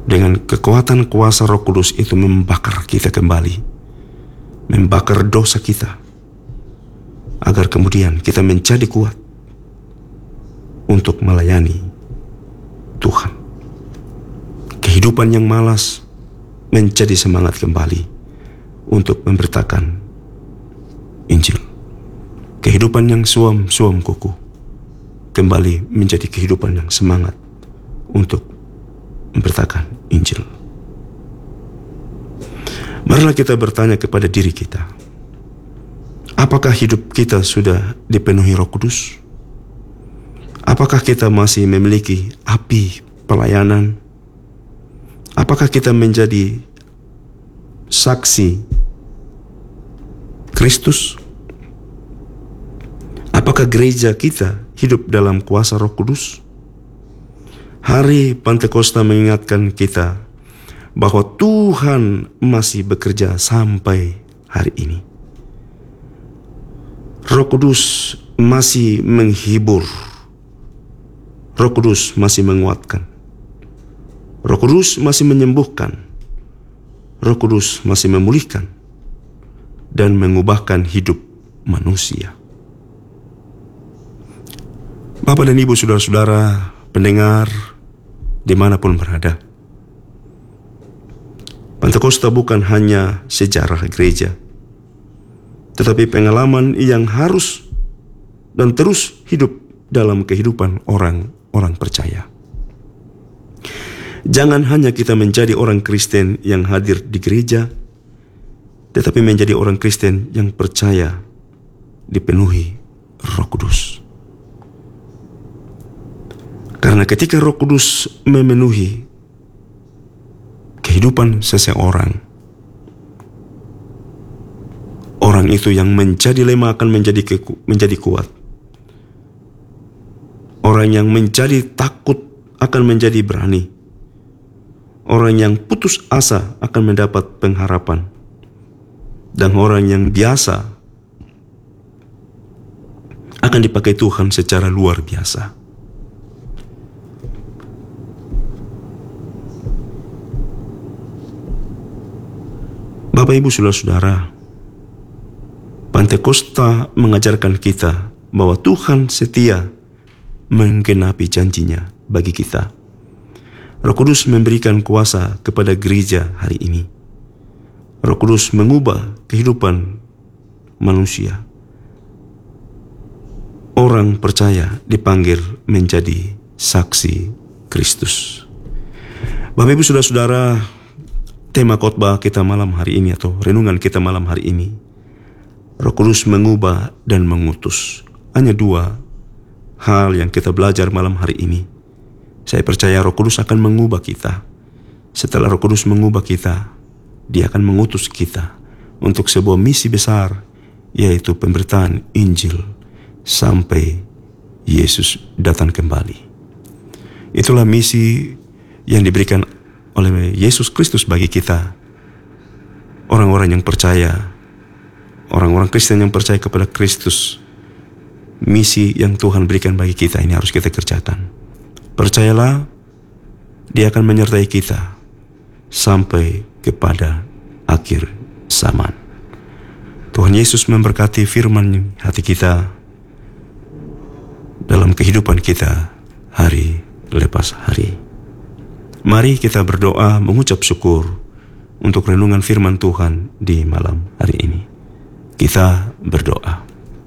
dengan kekuatan kuasa Roh Kudus itu membakar kita kembali, membakar dosa kita, agar kemudian kita menjadi kuat untuk melayani Tuhan. Kehidupan yang malas menjadi semangat kembali untuk memberitakan Injil. Kehidupan yang suam kuku kembali menjadi kehidupan yang semangat untuk memberitakan Injil. Marilah kita bertanya kepada diri kita, apakah hidup kita sudah dipenuhi Roh Kudus? Apakah kita masih memiliki api pelayanan? Apakah kita menjadi saksi Kristus? Apakah gereja kita hidup dalam kuasa Roh Kudus? Hari Pentakosta mengingatkan kita bahwa Tuhan masih bekerja sampai hari ini. Roh Kudus masih menghibur. Roh Kudus masih menguatkan. Roh Kudus masih menyembuhkan. Roh Kudus masih memulihkan dan mengubahkan hidup manusia. Bapak dan Ibu, saudara-saudara pendengar dimanapun berada, Pentakosta bukan hanya sejarah gereja, tetapi pengalaman yang harus dan terus hidup dalam kehidupan orang-orang percaya. Jangan hanya kita menjadi orang Kristen yang hadir di gereja, tetapi menjadi orang Kristen yang percaya dipenuhi Roh Kudus. Karena ketika Roh Kudus memenuhi kehidupan seseorang, orang itu yang menjadi lemah akan menjadi kuat. Orang yang menjadi takut akan menjadi berani. Orang yang putus asa akan mendapat pengharapan. Dan orang yang biasa akan dipakai Tuhan secara luar biasa. Bapak, Ibu, saudara-saudara, Pentakosta mengajarkan kita bahwa Tuhan setia menggenapi janjinya bagi kita. Roh Kudus memberikan kuasa kepada gereja hari ini. Roh Kudus mengubah kehidupan manusia. Orang percaya dipanggil menjadi saksi Kristus. Bapak, Ibu, saudara-saudara, tema khotbah kita malam hari ini atau renungan kita malam hari ini, Roh Kudus mengubah dan mengutus. Hanya dua hal yang kita belajar malam hari ini. Saya percaya Roh Kudus akan mengubah kita. Setelah Roh Kudus mengubah kita, Dia akan mengutus kita untuk sebuah misi besar, yaitu pemberitaan Injil sampai Yesus datang kembali. Itulah misi yang diberikan oleh Yesus Kristus bagi kita, orang-orang yang percaya, orang-orang Kristen yang percaya kepada Kristus. Misi yang Tuhan berikan bagi kita ini harus kita kerjakan. Percayalah, Dia akan menyertai kita sampai kepada akhir zaman. Tuhan Yesus memberkati firman hati kita dalam kehidupan kita hari lepas hari. Mari kita berdoa mengucap syukur untuk renungan firman Tuhan di malam hari ini. Kita berdoa.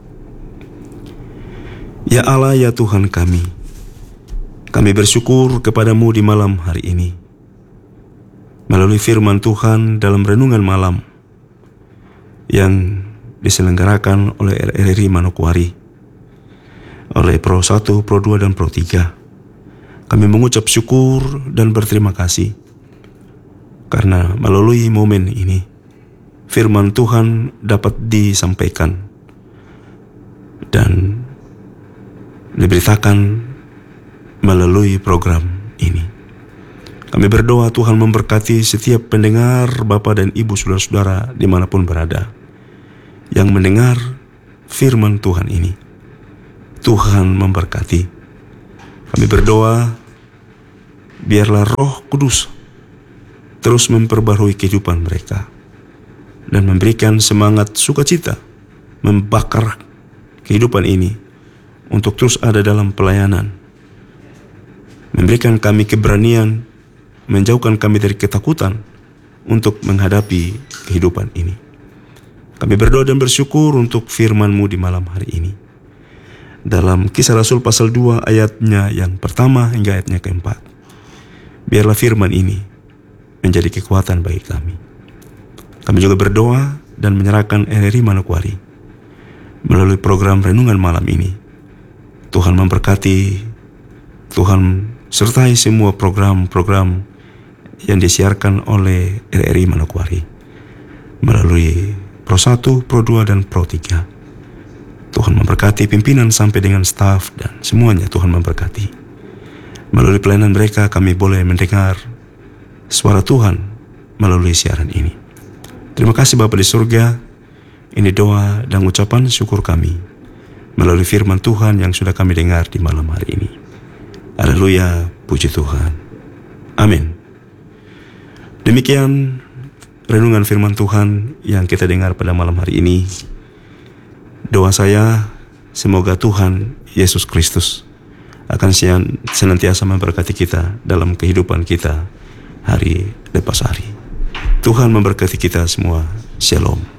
Ya Allah, ya Tuhan kami bersyukur kepadamu di malam hari ini. Melalui firman Tuhan dalam renungan malam yang diselenggarakan oleh RRI Manokwari, oleh Pro 1, Pro 2, dan Pro 3. Kami mengucap syukur dan berterima kasih karena melalui momen ini firman Tuhan dapat disampaikan dan diberitakan melalui program ini. Kami berdoa Tuhan memberkati setiap pendengar, Bapak dan Ibu, saudara-saudara dimanapun berada yang mendengar firman Tuhan ini. Tuhan memberkati. Kami berdoa biarlah Roh Kudus terus memperbarui kehidupan mereka dan memberikan semangat sukacita membakar kehidupan ini untuk terus ada dalam pelayanan. Memberikan kami keberanian, menjauhkan kami dari ketakutan untuk menghadapi kehidupan ini. Kami berdoa dan bersyukur untuk firman-Mu di malam hari ini. Dalam Kisah Rasul pasal 2 ayatnya yang pertama hingga ayatnya keempat. Biarlah firman ini menjadi kekuatan bagi kami. Kami juga berdoa dan menyerahkan RRI Manokwari melalui program renungan malam ini. Tuhan memberkati, Tuhan sertai semua program-program yang disiarkan oleh RRI Manokwari melalui Pro 1, Pro 2, dan Pro 3. Tuhan memberkati pimpinan sampai dengan staf dan semuanya Tuhan memberkati. Melalui pelayanan mereka kami boleh mendengar suara Tuhan melalui siaran ini. Terima kasih Bapa di surga. Ini doa dan ucapan syukur kami melalui firman Tuhan yang sudah kami dengar di malam hari ini. Haleluya, puji Tuhan. Amin. Demikian renungan firman Tuhan yang kita dengar pada malam hari ini. Doa saya, semoga Tuhan Yesus Kristus akan senantiasa memberkati kita dalam kehidupan kita hari lepas hari. Tuhan memberkati kita semua. Shalom.